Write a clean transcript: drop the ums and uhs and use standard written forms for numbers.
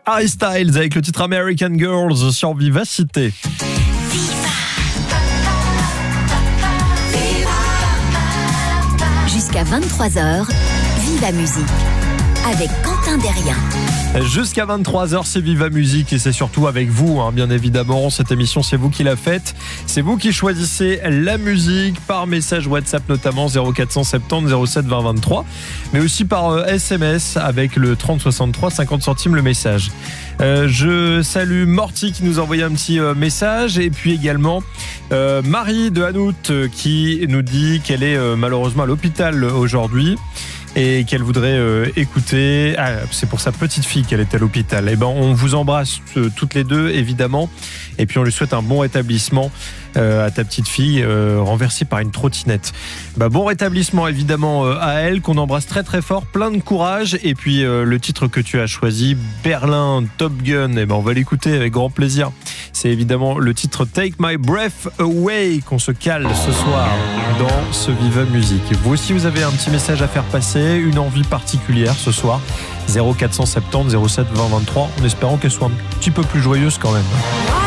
Harry Styles avec le titre American Girls sur Vivacité. Jusqu'à 23h, Viva Musique avec Quentin Derrien. Jusqu'à 23h, c'est Viva Musique et c'est surtout avec vous, bien évidemment. Cette émission, c'est vous qui la faites. C'est vous qui choisissez la musique par message WhatsApp notamment 0470 07 20 23, mais aussi par SMS avec le 30 63 50 centimes le message. Je salue Morty qui nous a envoyé un petit message et puis également Marie de Hanout qui nous dit qu'elle est malheureusement à l'hôpital aujourd'hui et qu'elle voudrait écouter. C'est pour sa petite fille qu'elle est à l'hôpital. On vous embrasse toutes les deux évidemment et puis on lui souhaite un bon rétablissement à ta petite fille renversée par une trottinette. Bon rétablissement évidemment à elle, qu'on embrasse très très fort, plein de courage. Et puis le titre que tu as choisi, Berlin, Top Gun, on va l'écouter avec grand plaisir. C'est évidemment le titre Take My Breath Away qu'on se cale ce soir dans ce Viva Musique. Vous aussi vous avez un petit message à faire passer, une envie particulière ce soir, 0470 07 20 23, en espérant qu'elle soit un petit peu plus joyeuse quand même.